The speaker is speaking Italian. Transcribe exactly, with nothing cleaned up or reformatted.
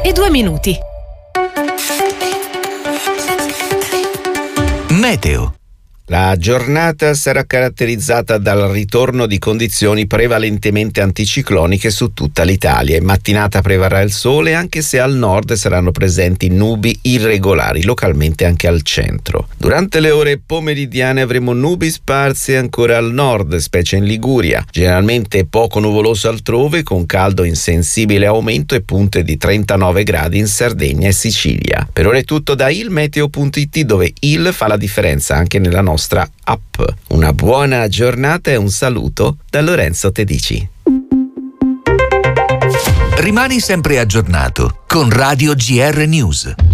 e due minuti. Meteo. La giornata sarà caratterizzata dal ritorno di condizioni prevalentemente anticicloniche su tutta l'Italia. In mattinata prevarrà il sole, anche se al nord saranno presenti nubi irregolari, localmente anche al centro. Durante le ore pomeridiane avremo nubi sparse ancora al nord, specie in Liguria. Generalmente poco nuvoloso altrove, con caldo in sensibile aumento e punte di trentanove gradi in Sardegna e Sicilia. Per ora è tutto da ilmeteo punto it, dove il fa la differenza anche nella nostra nostra app. Una buona giornata e un saluto da Lorenzo Tedici. Rimani sempre aggiornato con Radio G R News.